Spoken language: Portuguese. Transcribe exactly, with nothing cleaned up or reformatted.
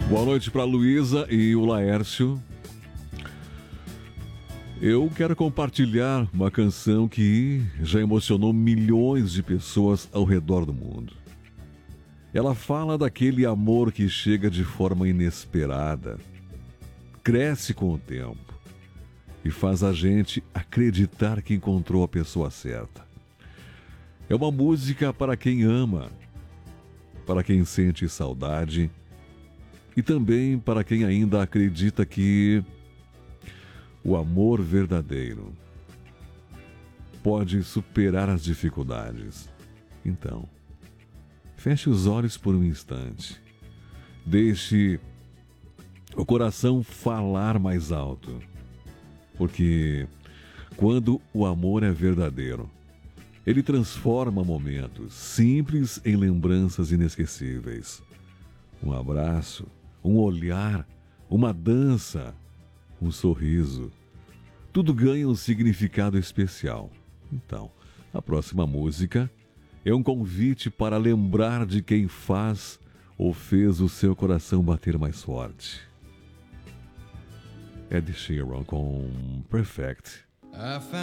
Boa noite para Luísa e o Laércio. Eu quero compartilhar uma canção que já emocionou milhões de pessoas ao redor do mundo. Ela fala daquele amor que chega de forma inesperada, cresce com o tempo e faz a gente acreditar que encontrou a pessoa certa. É uma música para quem ama, para quem sente saudade e também para quem ainda acredita que o amor verdadeiro pode superar as dificuldades. Então, feche os olhos por um instante. Deixe o coração falar mais alto. Porque quando o amor é verdadeiro, ele transforma momentos simples em lembranças inesquecíveis. Um abraço, um olhar, uma dança, um sorriso. Tudo ganha um significado especial. Então, a próxima música é um convite para lembrar de quem faz ou fez o seu coração bater mais forte. Ed Sheeran com Perfect.